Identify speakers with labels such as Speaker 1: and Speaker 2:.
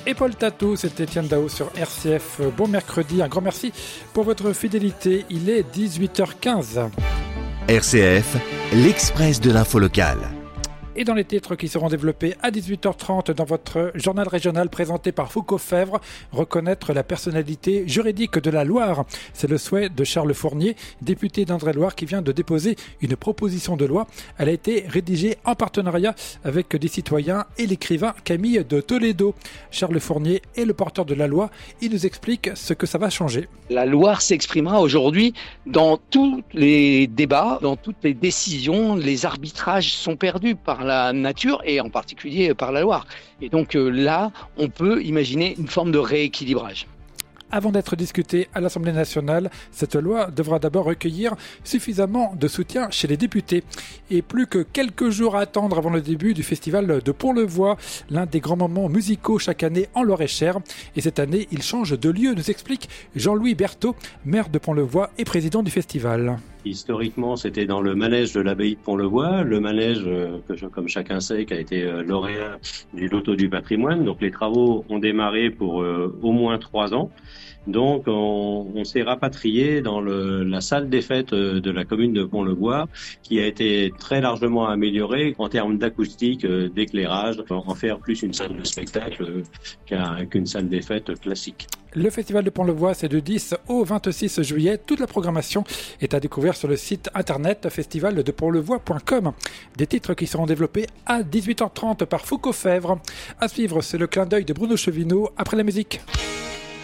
Speaker 1: Et Paul Tatou, c'était Étienne Dao sur RCF. Bon mercredi, un grand merci pour votre fidélité. Il est 18h15.
Speaker 2: RCF, l'Express de l'info locale.
Speaker 1: Et dans les titres qui seront développés à 18h30 dans votre journal régional présenté par Foucault Fèvre, reconnaître la personnalité juridique de la Loire. C'est le souhait de Charles Fournier, député d'Indre-et-Loire, qui vient de déposer une proposition de loi. Elle a été rédigée en partenariat avec des citoyens et l'écrivain Camille de Toledo. Charles Fournier est le porteur de la loi. Il nous explique ce que ça va changer.
Speaker 3: La Loire s'exprimera aujourd'hui dans tous les débats, dans toutes les décisions. Les arbitrages sont perdus par la nature et en particulier par la Loire. Et donc là, on peut imaginer une forme de rééquilibrage.
Speaker 1: Avant d'être discutée à l'Assemblée nationale, cette loi devra d'abord recueillir suffisamment de soutien chez les députés. Et plus que quelques jours à attendre avant le début du festival de Pont-le-Voix, l'un des grands moments musicaux chaque année en Loir-et-Cher. Et cette année, il change de lieu, nous explique Jean-Louis Berthaud, maire de Pont-le-Voix et président du festival.
Speaker 4: Historiquement, c'était dans le manège de l'abbaye de Pont-le-Voix, le manège, comme chacun sait, qui a été lauréat du Loto du patrimoine. Donc les travaux ont démarré pour au moins 3 ans. Donc on s'est rapatrié dans la salle des fêtes de la commune de Pont-le-Voix, qui a été très largement améliorée en termes d'acoustique, d'éclairage, en faire plus une salle de spectacle qu'une salle des fêtes classique.
Speaker 1: Le festival de Pont-le-Voix, c'est du 10 au 26 juillet. Toute la programmation est à découvrir sur le site internet festivaldepontlevoix.com. Des titres qui seront développés à 18h30 par Foucault Fèvre. À suivre, c'est le clin d'œil de Bruno Chevineau après la musique.